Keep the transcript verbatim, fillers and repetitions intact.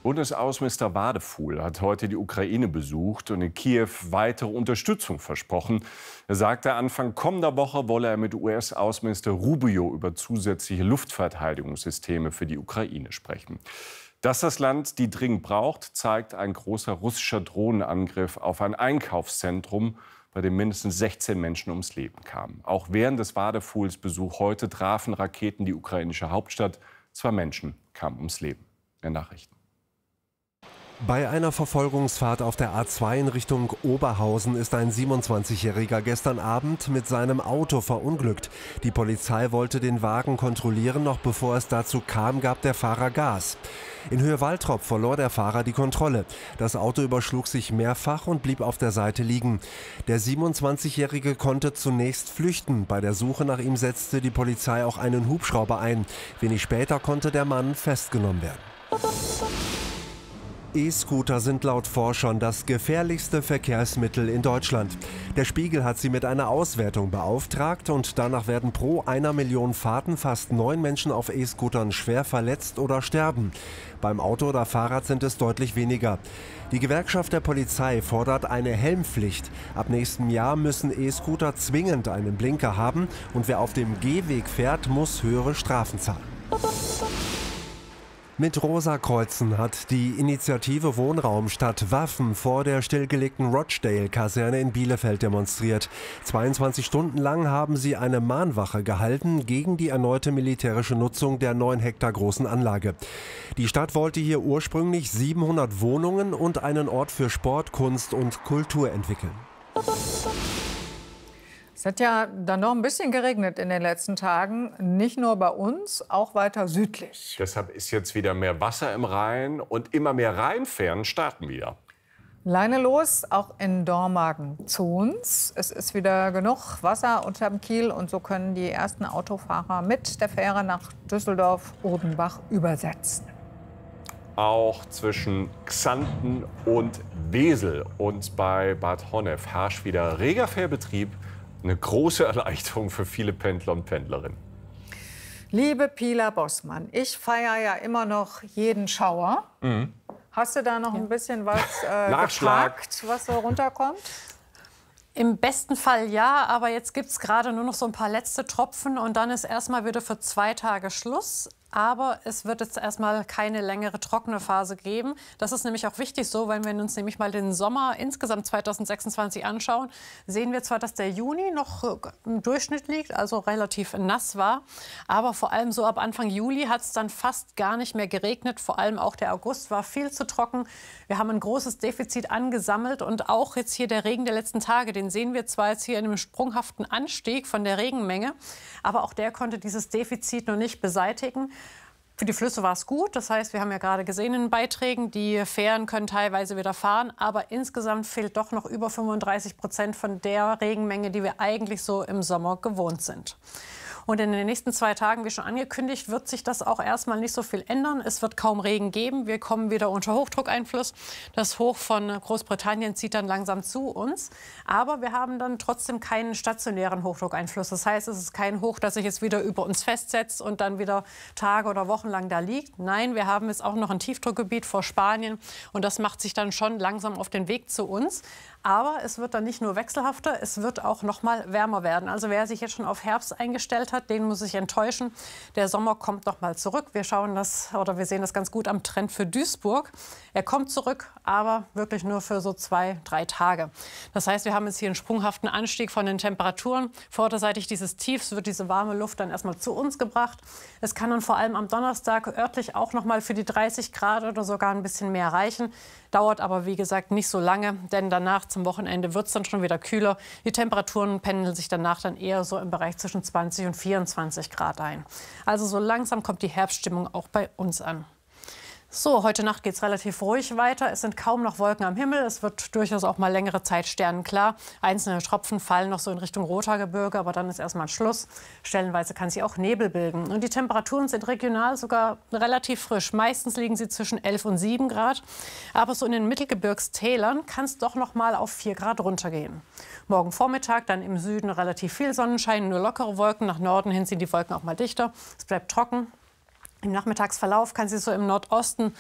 Bundesaußenminister Wadefuhl hat heute die Ukraine besucht und in Kiew weitere Unterstützung versprochen. Er sagte, Anfang kommender Woche wolle er mit U S-Außenminister Rubio über zusätzliche Luftverteidigungssysteme für die Ukraine sprechen. Dass das Land die dringend braucht, zeigt ein großer russischer Drohnenangriff auf ein Einkaufszentrum, bei dem mindestens sechzehn Menschen ums Leben kamen. Auch während des Wadefuhls Besuch heute trafen Raketen die ukrainische Hauptstadt. Zwei Menschen kamen ums Leben. Mehr Nachrichten. Bei einer Verfolgungsfahrt auf der A zwei in Richtung Oberhausen ist ein siebenundzwanzigjähriger gestern Abend mit seinem Auto verunglückt. Die Polizei wollte den Wagen kontrollieren, noch bevor es dazu kam, gab der Fahrer Gas. In Höhe-Waltrop verlor der Fahrer die Kontrolle. Das Auto überschlug sich mehrfach und blieb auf der Seite liegen. Der siebenundzwanzigjährige konnte zunächst flüchten. Bei der Suche nach ihm setzte die Polizei auch einen Hubschrauber ein. Wenig später konnte der Mann festgenommen werden. E-Scooter sind laut Forschern das gefährlichste Verkehrsmittel in Deutschland. Der Spiegel hat sie mit einer Auswertung beauftragt und danach werden pro einer Million Fahrten fast neun Menschen auf E-Scootern schwer verletzt oder sterben. Beim Auto oder Fahrrad sind es deutlich weniger. Die Gewerkschaft der Polizei fordert eine Helmpflicht. Ab nächstem Jahr müssen E-Scooter zwingend einen Blinker haben und wer auf dem Gehweg fährt, muss höhere Strafen zahlen. Mit rosa Kreuzen hat die Initiative Wohnraum statt Waffen vor der stillgelegten Rochdale-Kaserne in Bielefeld demonstriert. zweiundzwanzig Stunden lang haben sie eine Mahnwache gehalten gegen die erneute militärische Nutzung der neun Hektar großen Anlage. Die Stadt wollte hier ursprünglich siebenhundert Wohnungen und einen Ort für Sport, Kunst und Kultur entwickeln. Es hat ja dann noch ein bisschen geregnet in den letzten Tagen, nicht nur bei uns, auch weiter südlich. Deshalb ist jetzt wieder mehr Wasser im Rhein und immer mehr Rheinfähren starten wieder. Leine los, auch in Dormagen zu uns. Es ist wieder genug Wasser unterm Kiel und so können die ersten Autofahrer mit der Fähre nach Düsseldorf-Odenbach übersetzen. Auch zwischen Xanten und Wesel und bei Bad Honnef herrscht wieder reger Fährbetrieb. Eine große Erleichterung für viele Pendler und Pendlerinnen. Liebe Pila Bossmann, ich feiere ja immer noch jeden Schauer. Mhm. Hast du da noch ja. ein bisschen was äh, gepackt, was so runterkommt? Im besten Fall ja, aber jetzt gibt es gerade nur noch so ein paar letzte Tropfen und dann ist erstmal wieder für zwei Tage Schluss. Aber es wird jetzt erstmal keine längere trockene Phase geben. Das ist nämlich auch wichtig so, wenn wir uns nämlich mal den Sommer insgesamt zweitausendsechsundzwanzig anschauen, sehen wir zwar, dass der Juni noch im Durchschnitt liegt, also relativ nass war, aber vor allem so ab Anfang Juli hat es dann fast gar nicht mehr geregnet. Vor allem auch der August war viel zu trocken. Wir haben ein großes Defizit angesammelt und auch jetzt hier der Regen der letzten Tage, den sehen wir zwar jetzt hier in einem sprunghaften Anstieg von der Regenmenge, aber auch der konnte dieses Defizit noch nicht beseitigen. Für die Flüsse war es gut. Das heißt, wir haben ja gerade gesehen in den Beiträgen, die Fähren können teilweise wieder fahren. Aber insgesamt fehlt doch noch über fünfunddreißig Prozent von der Regenmenge, die wir eigentlich so im Sommer gewohnt sind. Und in den nächsten zwei Tagen, wie schon angekündigt, wird sich das auch erstmal nicht so viel ändern. Es wird kaum Regen geben. Wir kommen wieder unter Hochdruckeinfluss. Das Hoch von Großbritannien zieht dann langsam zu uns. Aber wir haben dann trotzdem keinen stationären Hochdruckeinfluss. Das heißt, es ist kein Hoch, das sich jetzt wieder über uns festsetzt und dann wieder Tage oder Wochen lang da liegt. Nein, wir haben jetzt auch noch ein Tiefdruckgebiet vor Spanien. Und das macht sich dann schon langsam auf den Weg zu uns. Aber es wird dann nicht nur wechselhafter, es wird auch noch mal wärmer werden. Also wer sich jetzt schon auf Herbst eingestellt hat, den muss ich enttäuschen. Der Sommer kommt noch mal zurück. Wir schauen das oder wir sehen das ganz gut am Trend für Duisburg. Er kommt zurück, aber wirklich nur für so zwei, drei Tage. Das heißt, wir haben jetzt hier einen sprunghaften Anstieg von den Temperaturen. Vorderseitig dieses Tiefs wird diese warme Luft dann erstmal zu uns gebracht. Es kann dann vor allem am Donnerstag örtlich auch noch mal für die dreißig Grad oder sogar ein bisschen mehr reichen. Dauert aber, wie gesagt, nicht so lange, denn danach zum Wochenende wird es dann schon wieder kühler. Die Temperaturen pendeln sich danach dann eher so im Bereich zwischen zwanzig und vierundzwanzig Grad ein. Also so langsam kommt die Herbststimmung auch bei uns an. So, heute Nacht geht es relativ ruhig weiter. Es sind kaum noch Wolken am Himmel. Es wird durchaus auch mal längere Zeit sternenklar. Einzelne Tropfen fallen noch so in Richtung Rothaargebirge, aber dann ist erstmal Schluss. Stellenweise kann sich auch Nebel bilden. Und die Temperaturen sind regional sogar relativ frisch. Meistens liegen sie zwischen elf und sieben Grad. Aber so in den Mittelgebirgstälern kann es doch noch mal auf vier Grad runtergehen. Morgen Vormittag dann im Süden relativ viel Sonnenschein, nur lockere Wolken. Nach Norden hin sind die Wolken auch mal dichter. Es bleibt trocken. Im Nachmittagsverlauf kann sie so im Nordosten